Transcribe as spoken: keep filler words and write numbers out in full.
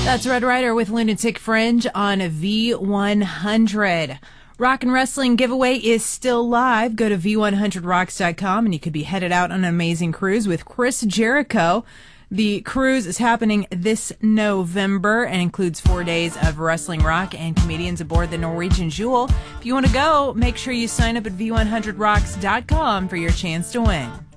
That's Red Rider with Lunatic Fringe on V one hundred. Rock and Wrestling giveaway is still live. Go to V one hundred rocks dot com and you could be headed out on an amazing cruise with Chris Jericho. The cruise is happening this November and includes four days of wrestling rock and comedians aboard the Norwegian Jewel. If you want to go, make sure you sign up at V one hundred rocks dot com for your chance to win.